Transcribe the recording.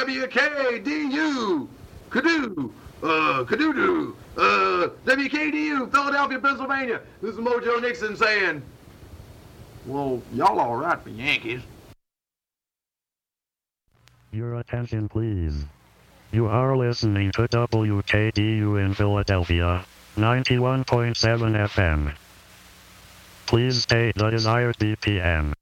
WKDU, Kadoo, Kadoo, WKDU, Philadelphia, Pennsylvania. This is Mojo Nixon saying, well, y'all all right for Yankees. Your attention, please. You are listening to WKDU in Philadelphia, 91.7 FM. Please state the desired BPM.